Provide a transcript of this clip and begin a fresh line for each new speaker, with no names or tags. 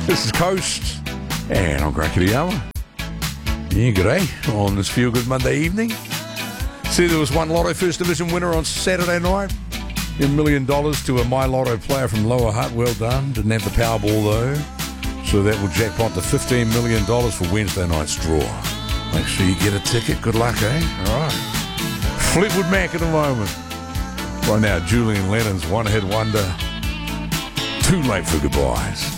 This is Coast, and I'm Crackety Hour. Yeah, g'day on this Feel Good Monday evening. See, there was one Lotto First Division winner on Saturday night. $1 million to a My Lotto player from Lower Hutt. Well done. Didn't have the Powerball though. So that will jackpot to $15 million for Wednesday night's draw. Make sure you get a ticket. Good luck, eh? All right. Fleetwood Mac at the moment. Right now, Julian Lennon's one-hit wonder. Too late for goodbyes.